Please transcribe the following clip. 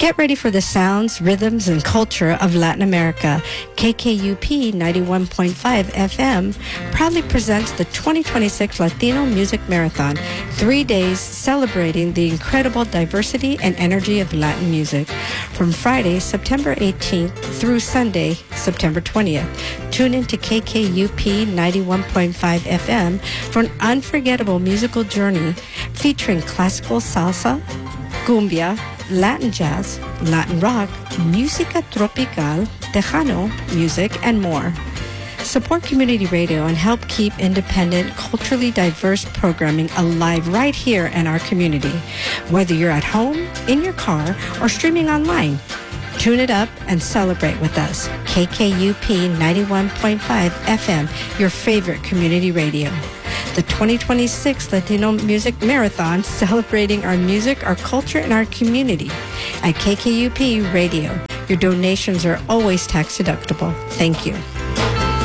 Get ready for the sounds, rhythms, and culture of Latin America. KKUP 91.5 FM proudly presents the 2026 Latino Music Marathon, 3 days celebrating the incredible diversity and energy of Latin music. From Friday, September 18th through Sunday, September 20th. Tune in to KKUP 91.5 FM for an unforgettable musical journey featuring classical salsa, cumbia, Latin jazz, Latin rock, música tropical, Tejano music, and more. Support community radio and help keep independent, culturally diverse programming alive right here in our community. Whether you're at home, in your car, or streaming online, tune it up and celebrate with us. KKUP 91.5 FM, your favorite community radio. The 2026 Latino Music Marathon, celebrating our music, our culture, and our community. At KKUP Radio, your donations are always tax deductible. Thank you.